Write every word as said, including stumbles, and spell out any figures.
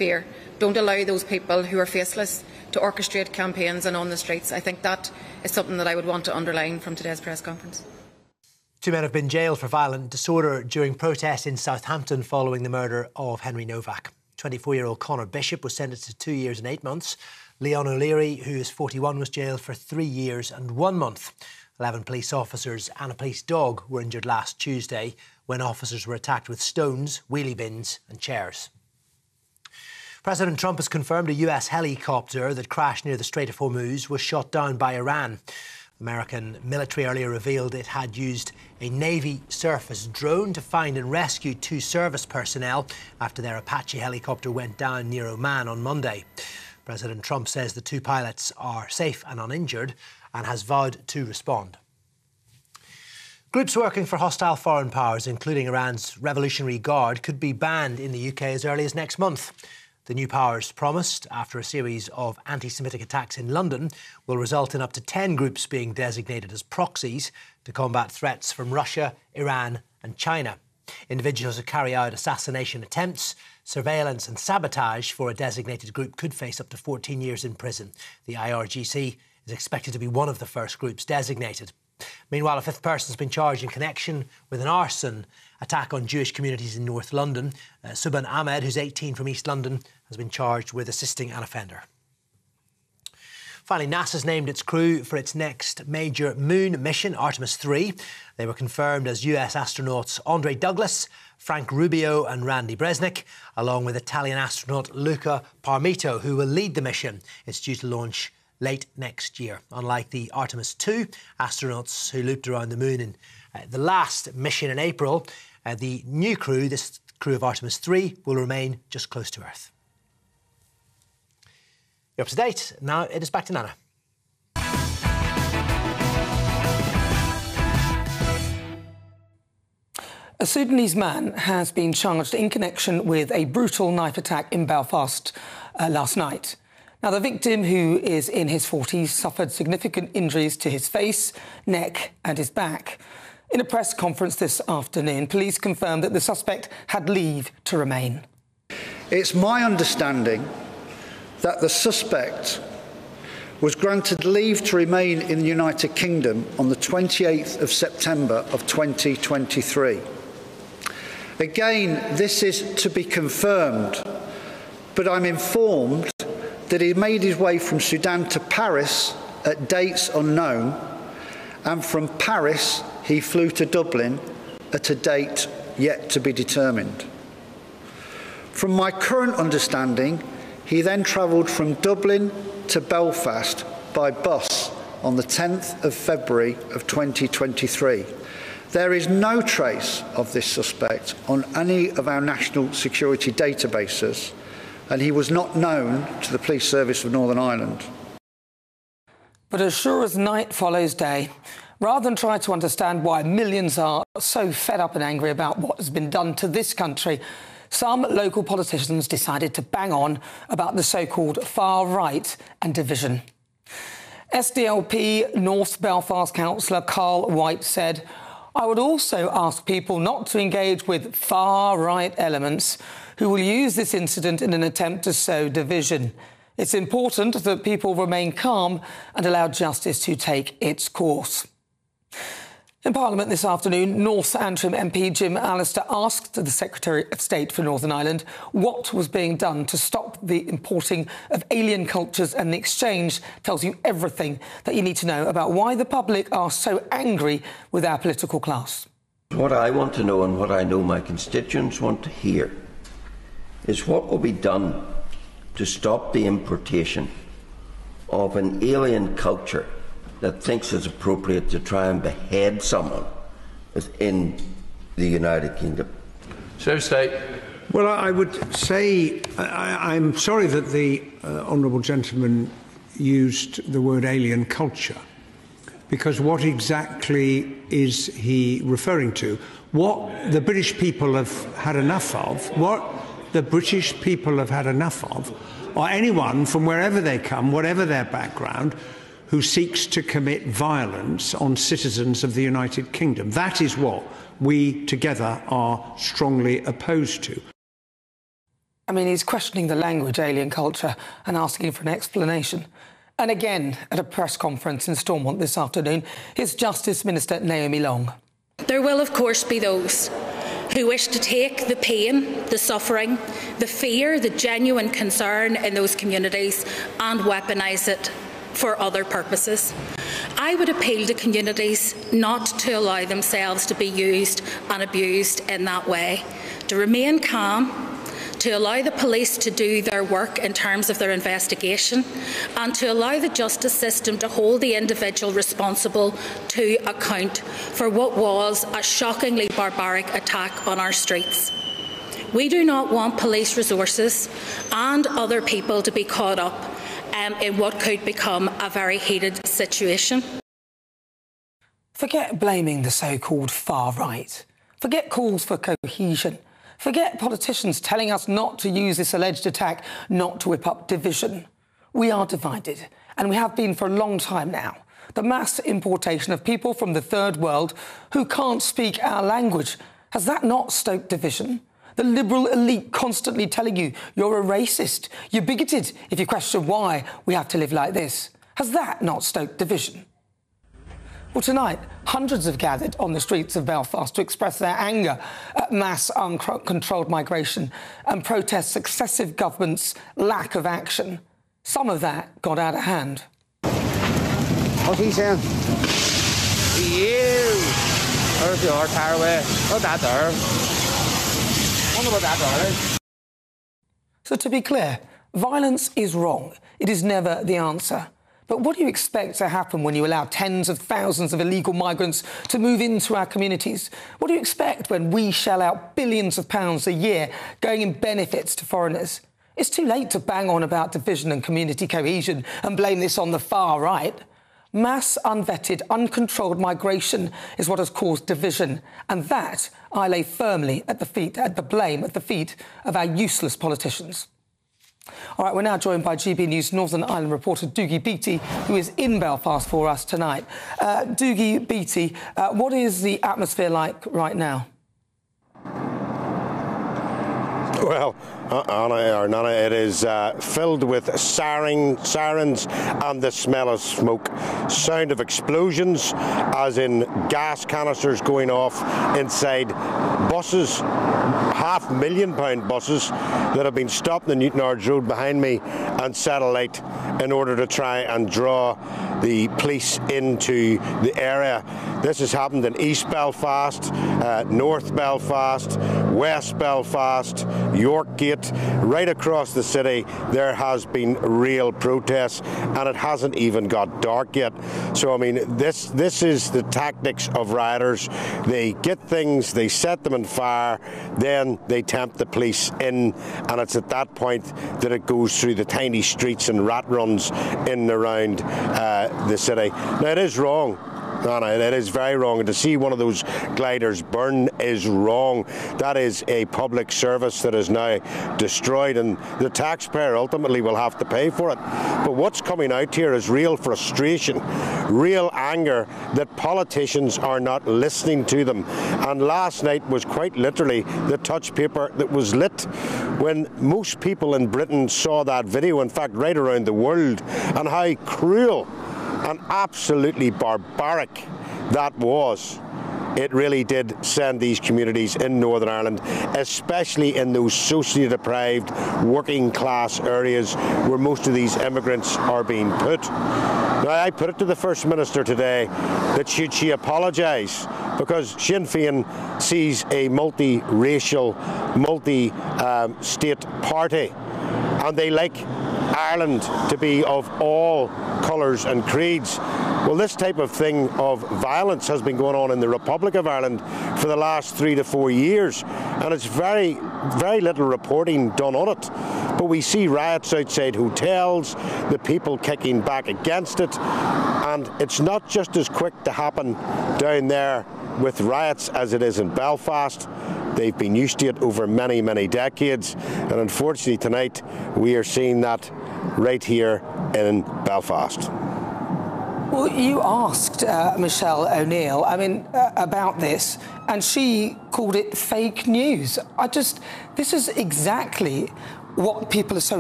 fear. Don't allow those people who are faceless to orchestrate campaigns and on the streets. I think that is something that I would want to underline from today's press conference. Two men have been jailed for violent disorder during protests in Southampton following the murder of Henry Novak. twenty-four-year-old Conor Bishop was sentenced to two years and eight months. Leon O'Leary, who is forty-one, was jailed for three years and one month. Eleven police officers and a police dog were injured last Tuesday when officers were attacked with stones, wheelie bins and chairs. President Trump has confirmed a U S helicopter that crashed near the Strait of Hormuz was shot down by Iran. American military earlier revealed it had used a Navy surface drone to find and rescue two service personnel after their Apache helicopter went down near Oman on Monday. President Trump says the two pilots are safe and uninjured and has vowed to respond. Groups working for hostile foreign powers, including Iran's Revolutionary Guard, could be banned in the U K as early as next month. The new powers promised, after a series of anti-Semitic attacks in London, will result in up to ten groups being designated as proxies to combat threats from Russia, Iran and China. Individuals who carry out assassination attempts, surveillance and sabotage for a designated group could face up to fourteen years in prison. The I R G C is expected to be one of the first groups designated. Meanwhile, a fifth person has been charged in connection with an arson attack on Jewish communities in North London. Uh, Subhan Ahmed, who's eighteen, from East London, has been charged with assisting an offender. Finally, NASA's named its crew for its next major moon mission, Artemis three. They were confirmed as U S astronauts Andre Douglas, Frank Rubio and Randy Bresnik, along with Italian astronaut Luca Parmito, who will lead the mission. It's due to launch late next year. Unlike the Artemis two astronauts who looped around the moon in uh, the last mission in April, uh, the new crew, this crew of Artemis three, will remain just close to Earth. You're up to date. Now it is back to Nana. A Sudanese man has been charged in connection with a brutal knife attack in Belfast uh, last night. Now, the victim, who is in his forties, suffered significant injuries to his face, neck and his back. In a press conference this afternoon, police confirmed that the suspect had leave to remain. It's my understanding that the suspect was granted leave to remain in the United Kingdom on the twenty-eighth of September of twenty twenty-three. Again, this is to be confirmed, but I'm informed that he made his way from Sudan to Paris at dates unknown, and from Paris he flew to Dublin at a date yet to be determined. From my current understanding, he then travelled from Dublin to Belfast by bus on the tenth of February of twenty twenty-three. There is no trace of this suspect on any of our national security databases, and he was not known to the Police Service of Northern Ireland. But as sure as night follows day, rather than try to understand why millions are so fed up and angry about what has been done to this country, some local politicians decided to bang on about the so-called far right and division. S D L P North Belfast councillor Carl White said, "I would also ask people not to engage with far-right elements who will use this incident in an attempt to sow division. It's important that people remain calm and allow justice to take its course." In Parliament this afternoon, North Antrim M P Jim Allister asked the Secretary of State for Northern Ireland what was being done to stop the importing of alien cultures, and the exchange tells you everything that you need to know about why the public are so angry with our political class. What I want to know, and what I know my constituents want to hear, is what will be done to stop the importation of an alien culture that thinks it's appropriate to try and behead someone within the United Kingdom. Secretary of State. Well, I would say I, I'm sorry that the uh, honourable gentleman used the word alien culture, because what exactly is he referring to? What the British people have had enough of, what the British people have had enough of, or anyone from wherever they come, whatever their background, who seeks to commit violence on citizens of the United Kingdom. That is what we together are strongly opposed to. I mean, he's questioning the language, alien culture, and asking for an explanation. And again, at a press conference in Stormont this afternoon, is Justice Minister Naomi Long. There will, of course, be those who wish to take the pain, the suffering, the fear, the genuine concern in those communities and weaponise it for other purposes. I would appeal to communities not to allow themselves to be used and abused in that way, to remain calm, to allow the police to do their work in terms of their investigation, and to allow the justice system to hold the individual responsible to account for what was a shockingly barbaric attack on our streets. We do not want police resources and other people to be caught up um, in what could become a very heated situation. Forget blaming the so-called far right. Forget calls for cohesion. Forget politicians telling us not to use this alleged attack, not to whip up division. We are divided, and we have been for a long time now. The mass importation of people from the third world who can't speak our language, has that not stoked division? The liberal elite constantly telling you you're a racist, you're bigoted if you question why we have to live like this. Has that not stoked division? Well, tonight, hundreds have gathered on the streets of Belfast to express their anger at mass uncontrolled migration and protest successive governments' lack of action. Some of that got out of hand. What's he saying? You! There's your car away. What's that there? I wonder what that there is. So, to be clear, violence is wrong. It is never the answer. But what do you expect to happen when you allow tens of thousands of illegal migrants to move into our communities? What do you expect when we shell out billions of pounds a year going in benefits to foreigners? It's too late to bang on about division and community cohesion and blame this on the far right. Mass, unvetted, uncontrolled migration is what has caused division, and that I lay firmly at the feet, at the blame at the feet of our useless politicians. All right, we're now joined by G B News Northern Ireland reporter Dougie Beattie, who is in Belfast for us tonight. Uh, Dougie Beattie, uh, what is the atmosphere like right now? Well, uh, Anna, or Nana, it is uh, filled with siren, sirens and the smell of smoke. Sound of explosions, as in gas canisters going off inside buses, half million pound buses that have been stopped in the Newtownards Road behind me and set alight in order to try and draw the police into the area. This has happened in East Belfast, uh, North Belfast, West Belfast, Yorkgate, right across the city. There has been real protests, and it hasn't even got dark yet. So I mean, this this is the tactics of rioters. They get things, they set them on fire, then they tempt the police in, and it's at that point that it goes through the tiny streets and rat runs in and around uh, the city. Now, it is wrong. Anna, it is very wrong, and to see one of those gliders burn is wrong. That is a public service that is now destroyed, and the taxpayer ultimately will have to pay for it. But what's coming out here is real frustration, real anger that politicians are not listening to them. And last night was quite literally the touch paper that was lit when most people in Britain saw that video, in fact right around the world, and how cruel and absolutely barbaric that was. It really did send these communities in Northern Ireland, especially in those socially deprived working class areas where most of these immigrants are being put. Now, I put it to the First Minister today that should she apologise, because Sinn Féin sees a multi-racial, multi-state um, party, and they like Ireland to be of all colours and creeds. Well, this type of thing of violence has been going on in the Republic of Ireland for the last three to four years, and it's very, very little reporting done on it. But we see riots outside hotels, the people kicking back against it, and it's not just as quick to happen down there with riots as it is in Belfast. They've been used to it over many, many decades, and unfortunately tonight we are seeing that right here in Belfast. Well, you asked uh, Michelle O'Neill, I mean, uh, about this, and she called it fake news. I just, this is exactly what people are so